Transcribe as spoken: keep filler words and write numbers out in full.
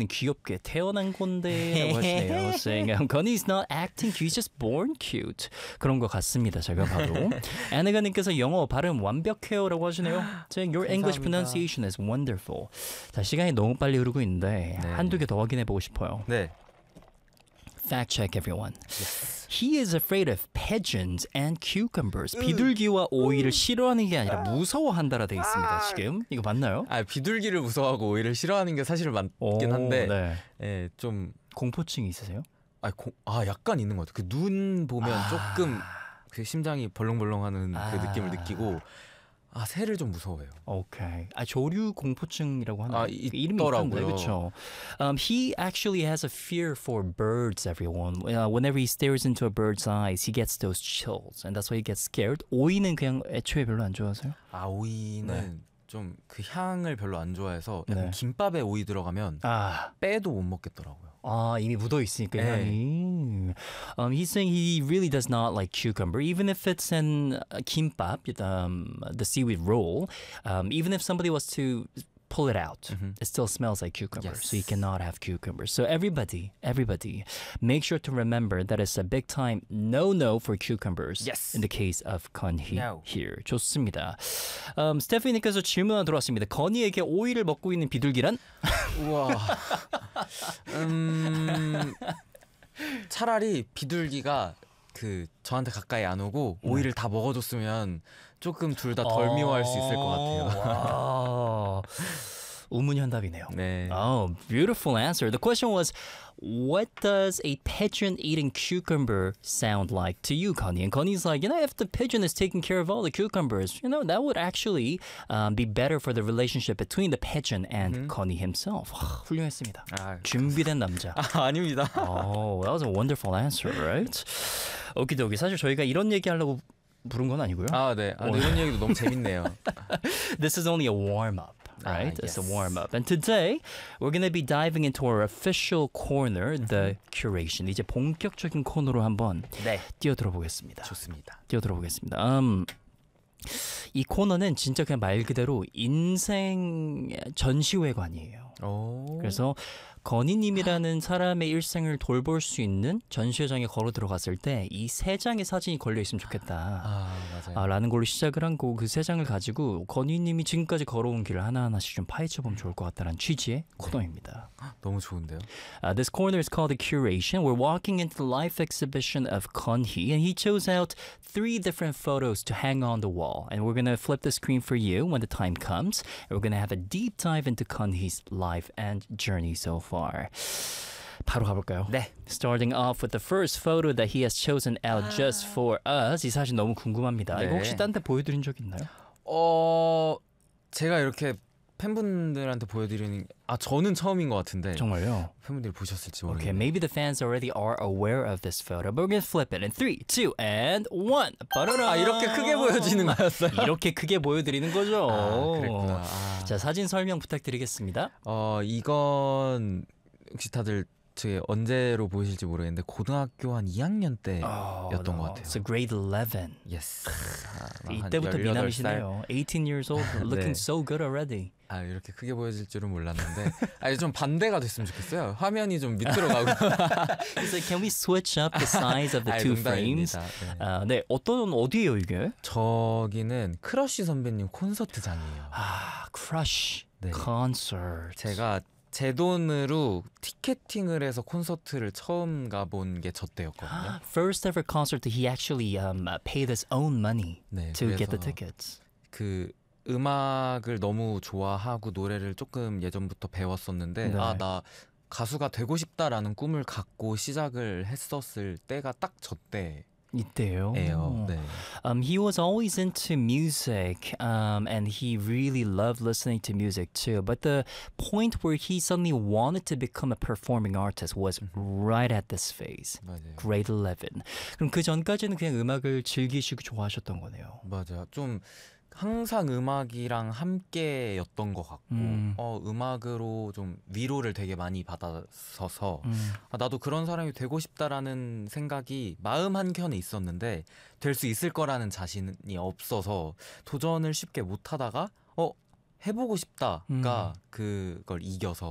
건이는 귀엽게 태어난 건데라고 하시네요. Saying um, 건이's not acting cute, he's just born cute. 그런 것 같습니다. 제가 봐도. 애네가님께서 영어 발음 완벽해요라고 하시네요. Saying your English pronunciation is wonderful. 자, 시간이 너무 빨리 흐르고 있는데 네. 한두 개 더 확인해 보고 싶어요. 네. Fact check everyone. Yes. He is afraid of pigeons and cucumbers. 비둘기와 오이를 싫어하는 게 아니라 무서워한다라 돼 있습니다. 지금 이거 맞나요? 아 비둘기를 무서워하고 오이를 싫어하는 게 사실은 맞긴 오, 한데, 네. 예, 좀 공포증이 있으세요? 아, 고, 아 약간 있는 것 같아요. 그 눈 보면 아. 조금 그 심장이 벌렁벌렁하는 아. 그 느낌을 느끼고. 아 새를 좀 무서워해요. 오케이. 아 조류 공포증이라고 하나요? 아, 그 이름이 있던데, 그렇죠. Um, he actually has a fear for birds. Everyone. Uh, whenever he stares into a bird's eyes, he gets those chills, and that's why he gets scared. 오이는 그냥 애초에 별로 안 좋아하세요? 아 오이는 네. 좀 그 향을 별로 안 좋아해서 약간 네. 김밥에 오이 들어가면 아. 빼도 못 먹겠더라고요. 아, 이미 묻어 있으니까 네. 향이. Um, he's saying he really does not like cucumber, even if it's in uh, kimbap, um, the seaweed roll. Um, even if somebody was to pull it out, Mm-hmm. it still smells like cucumber, Yes. so you cannot have cucumbers. So everybody, everybody, make sure to remember that it's a big time no-no for cucumbers. Yes. In the case of 건희 No. here. 좋습니다. Um, 스테피님께서 질문 하나 들어왔습니다. 건희에게 오이를 먹고 있는 비둘기란? 우와. 음 차라리 비둘기가 그 저한테 가까이 안 오고 오이를 다 먹어줬으면 조금 둘 다 덜 미워할 수 있을 것 같아요. 와. 우문현답이네요. 네. Oh, beautiful answer. The question was, what does a pigeon eating cucumber sound like to you, Connie? And Connie's like, you know, if the pigeon is taking care of all the cucumbers, you know, that would actually um, be better for the relationship between the pigeon and Mm-hmm. Connie himself. 와, 훌륭했습니다. 아, 준비된 남자. 아 아닙니다. Oh, that was a wonderful answer, right? 오키도키. 사실 저희가 이런 얘기 하려고 부른 건 아니고요. 아 네. 아, 이런 얘기도 너무 재밌네요. This is only a warm-up. Right? Ah, It's a yes. warm-up. And today, we're going to be diving into our official corner, the curation. 이제 본격적인 코너로 한번 네. 뛰어들어 보겠습니다. 좋습니다. 뛰어들어 보겠습니다. 음, 이 코너는 진짜 그냥 말 그대로 인생 전시회관이에요. 오. 그래서 건희님이라는 사람의 일생을 돌볼 수 있는 전시회장에 걸어 들어갔을 때 이 세 장의 사진이 걸려 있으면 좋겠다. 아 맞아요. 아, 라는 걸로 시작을 한 거고 그 세 장을 가지고 건희님이 지금까지 걸어온 길을 하나하나씩 좀 파헤쳐보면 좋을 것 같다는 취지의 코너입니다. 너무 좋은데요. Uh, this corner is called the curation. We're walking into the life exhibition of Konhee, and he chose out three different photos to hang on the wall. And we're going to flip the screen for you when the time comes. And we're going to have a deep dive into Konhee's life and journey so far. 바로 가볼까요? 네. Starting off with the first photo that he has chosen out just for us. 이 사진 너무 궁금합니다. 네. 이거 혹시 딴 데 보여드린 적 있나요? 어 제가 이렇게 팬분들한테 보여드리는 아 저는 처음인 것 같은데 정말요? 팬분들이 보셨을지 Okay, 모르겠네요. maybe the fans already are aware of this photo, but we're gonna flip it in three, two, and one. 아 이렇게 크게 보여지는 거였어요? 이렇게 크게 보여드리는 거죠. 아 그랬구나. 아. 자, 사진 설명 부탁드리겠습니다. 어 이건 혹시 다들 제 언제로 보이실지 모르겠는데 고등학교 한 이 학년 때였던 것 같아요. So grade eleven. 예스. 아, 이때부터 한 열여덟 살. 미남이시네요. eighteen years old, looking 네. so good already. 아 이렇게 크게 보여질 줄은 몰랐는데 아니 좀 반대가 됐으면 좋겠어요. 화면이 좀 밑으로 가고. He's like, can we switch up the size of the 아이, two frames? 농담입니다. 네. 아, 네, 어떤 어디예요 이게? 저기는 크러쉬 선배님 콘서트장이에요. 아, Crush 네. concert. 제가 제 돈으로 티켓팅을 해서 콘서트를 처음 가본 게 저 때였거든요. First ever concert that he actually um, paid his own money 네, to get the 그래서 tickets. 그 음악을 너무 좋아하고 노래를 조금 예전부터 배웠었는데 네. 아 나 가수가 되고 싶다라는 꿈을 갖고 시작을 했었을 때가 딱 저 때예요. 이때요. 네. Um, he was always into music, um, and he really loved listening to music too. But the point where he suddenly wanted to become a performing artist was right at this phase, 맞아요. grade eleven. 그럼 그 전까지는 그냥 음악을 즐기시고 좋아하셨던 거네요. 맞아요. 좀 항상 음악이랑 함께였던 것 같고 음. 어, 음악으로 좀 위로를 되게 많이 받았어서 음. 아, 나도 그런 사람이 되고 싶다라는 생각이 마음 한켠에 있었는데 될 수 있을 거라는 자신이 없어서 도전을 쉽게 못하다가 어 해보고 싶다가 음. 그걸 이겨서